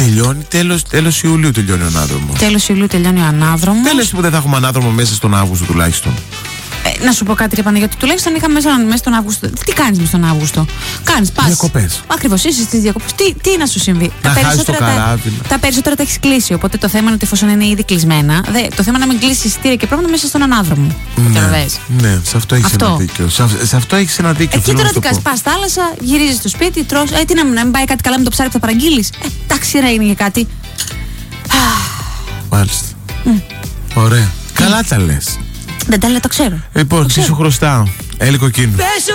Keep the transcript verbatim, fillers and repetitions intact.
τελειώνει, τέλος, τέλος Ιουλίου τελειώνει ο ανάδρομος. Τέλος Ιουλίου τελειώνει ο ανάδρομος. Τέλος που δεν θα έχουμε ανάδρομο μέσα στον Αύγουστο τουλάχιστον. Ε, να σου πω κάτι, ρε Παναγιώτη, τουλάχιστον είχαμε μέσα, μέσα στον Αύγουστο. Τι κάνεις μέσα στον Αύγουστο? Κάνεις, πας. Διακοπές. Ακριβώς, είσαι στις διακοπές. Τι, τι να σου συμβεί? Να τα, χάσεις το καράβι. τα, τα περισσότερα τα έχεις κλείσει. Οπότε το θέμα είναι ότι εφόσον είναι ήδη κλεισμένα, δε, το θέμα είναι να μην κλείσεις εισιτήρια και πρόβλημα μέσα στον ανάδρομο. Ναι, ναι, σε αυτό έχεις ένα δίκιο. Σε, σε αυτό έχεις ένα δίκιο. Εκεί τώρα τι κάνεις? Πας θάλασσα, γυρίζεις στο σπίτι, τρως. Ε, τι να, να μην πάει κάτι καλά με το ψάρι που θα παραγγείλεις? Ε, εντάξει, ρε, είναι για κάτι. Μάλιστα. Mm. Ωραία. Mm. Καλά τα λες. Δεν τα λέω, το ξέρω. Λοιπόν, τι σου χρωστάω? Έλικο κίνου.